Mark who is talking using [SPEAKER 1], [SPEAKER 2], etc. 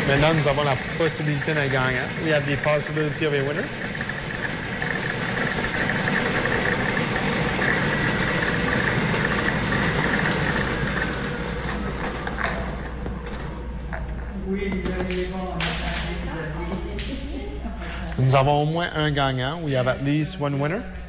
[SPEAKER 1] Maintenant, nous avons la possibilité d'un gagnant. We have the possibility of a winner. Nous avons au moins un gagnant. We have at least one winner.